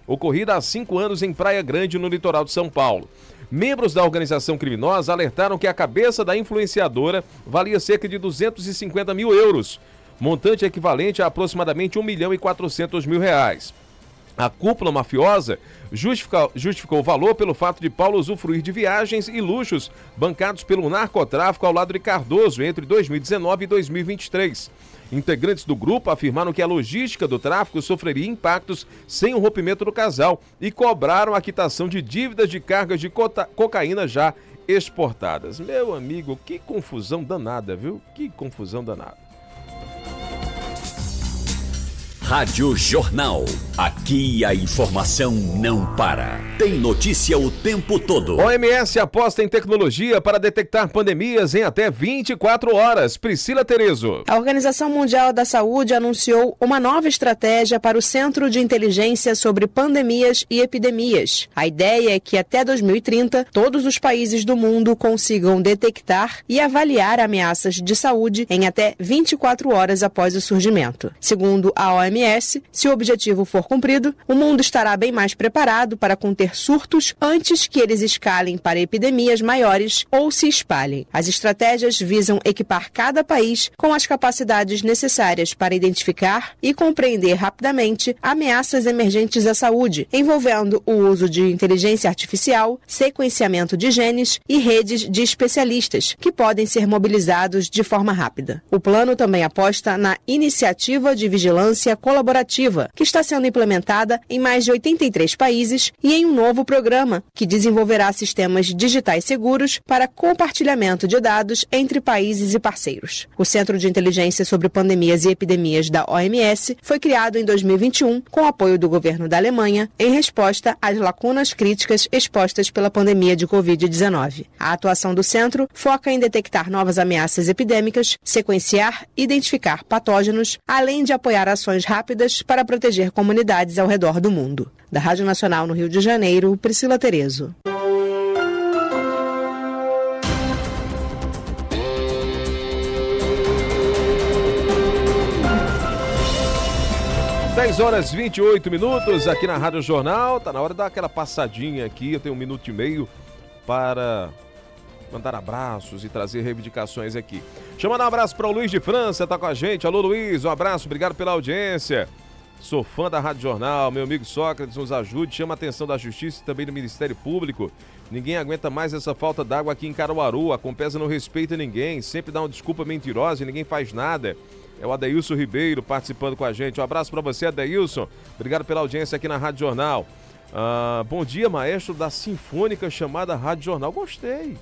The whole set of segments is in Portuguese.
ocorrida há 5 anos em Praia Grande, no litoral de São Paulo. Membros da organização criminosa alertaram que a cabeça da influenciadora valia cerca de 250 mil euros, montante equivalente a aproximadamente R$1.400.000. A cúpula mafiosa justificou o valor pelo fato de Paulo usufruir de viagens e luxos bancados pelo narcotráfico ao lado de Cardoso entre 2019 e 2023. Integrantes do grupo afirmaram que a logística do tráfico sofreria impactos sem o rompimento do casal e cobraram a quitação de dívidas de cargas de cocaína já exportadas. Meu amigo, que confusão danada, viu? Que confusão danada. Rádio Jornal. Aqui a informação não para. Tem notícia o tempo todo. OMS aposta em tecnologia para detectar pandemias em até 24 horas. Priscila Terezo. A Organização Mundial da Saúde anunciou uma nova estratégia para o Centro de Inteligência sobre Pandemias e Epidemias. A ideia é que até 2030, todos os países do mundo consigam detectar e avaliar ameaças de saúde em até 24 horas após o surgimento. Segundo a OMS, se o objetivo for cumprido, o mundo estará bem mais preparado para conter surtos antes que eles escalem para epidemias maiores ou se espalhem. As estratégias visam equipar cada país com as capacidades necessárias para identificar e compreender rapidamente ameaças emergentes à saúde, envolvendo o uso de inteligência artificial, sequenciamento de genes e redes de especialistas, que podem ser mobilizados de forma rápida. O plano também aposta na Iniciativa de Vigilância Colaborativa, que está sendo implementada em mais de 83 países, e em um novo programa, que desenvolverá sistemas digitais seguros para compartilhamento de dados entre países e parceiros. O Centro de Inteligência sobre Pandemias e Epidemias da OMS foi criado em 2021 com o apoio do governo da Alemanha em resposta às lacunas críticas expostas pela pandemia de Covid-19. A atuação do centro foca em detectar novas ameaças epidêmicas, sequenciar e identificar patógenos, além de apoiar ações rápidas para proteger comunidades ao redor do mundo. Da Rádio Nacional no Rio de Janeiro, Priscila Terezo. Dez horas 28 minutos aqui na Rádio Jornal. Tá na hora de dar aquela passadinha aqui. Eu tenho 1 minuto e meio para mandar abraços e trazer reivindicações aqui. Chamando um abraço para o Luiz de França, tá com a gente. Alô, Luiz, um abraço, obrigado pela audiência. Sou fã da Rádio Jornal, meu amigo Sócrates nos ajude, chama a atenção da Justiça e também do Ministério Público. Ninguém aguenta mais essa falta d'água aqui em Caruaru, a Compesa não respeita ninguém, sempre dá uma desculpa mentirosa e ninguém faz nada. É o Adeilson Ribeiro participando com a gente. Um abraço para você, Adeilson. Obrigado pela audiência aqui na Rádio Jornal. Bom dia, maestro da Sinfônica chamada Rádio Jornal. Gostei.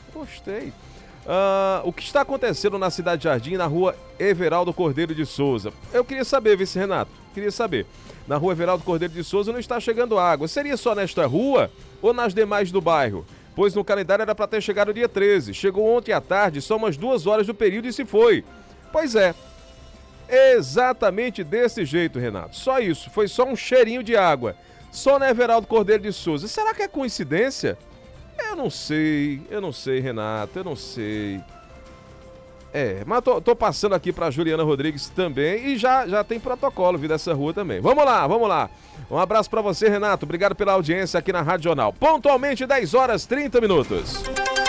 O que está acontecendo na Cidade Jardim, na rua Everaldo Cordeiro de Souza? Eu queria saber, vice-Renato, Na rua Everaldo Cordeiro de Souza não está chegando água. Seria só nesta rua ou nas demais do bairro? Pois no calendário era para ter chegado dia 13. Chegou ontem à tarde, só umas 2 horas do período e se foi. Pois é. Exatamente desse jeito, Renato. Só isso. Foi só um cheirinho de água. Só na Everaldo Cordeiro de Souza. Será que é coincidência? Eu não sei, Renato, eu não sei. Mas tô passando aqui pra Juliana Rodrigues também e já tem protocolo, viu, dessa rua também. Vamos lá. Um abraço pra você, Renato. Obrigado pela audiência aqui na Rádio Jornal. Pontualmente 10 horas 30 minutos.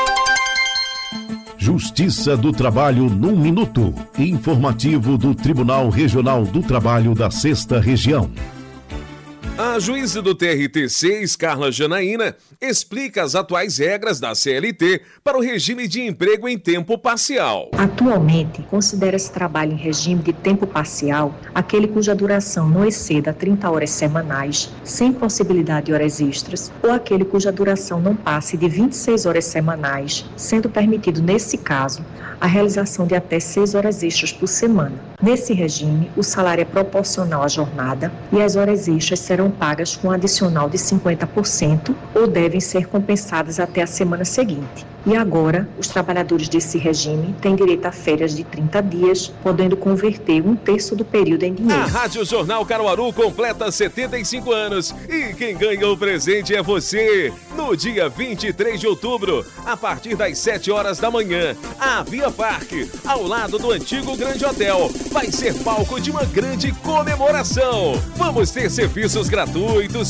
Justiça do Trabalho num minuto. Informativo do Tribunal Regional do Trabalho da 6ª Região. A juíza do TRT6, Carla Janaína, explica as atuais regras da CLT para o regime de emprego em tempo parcial. Atualmente, considera-se trabalho em regime de tempo parcial aquele cuja duração não exceda 30 horas semanais, sem possibilidade de horas extras, ou aquele cuja duração não passe de 26 horas semanais, sendo permitido, nesse caso, a realização de até 6 horas extras por semana. Nesse regime, o salário é proporcional à jornada e as horas extras serão pagas com um adicional de 50% ou devem ser compensadas até a semana seguinte. E agora, os trabalhadores desse regime têm direito a férias de 30 dias, podendo converter 1/3 do período em dinheiro. A Rádio Jornal Caruaru completa 75 anos e quem ganha o presente é você. No dia 23 de outubro, a partir das 7 horas da manhã, a Via Parque, ao lado do antigo Grande Hotel, vai ser palco de uma grande comemoração. Vamos ter serviços gratuitos,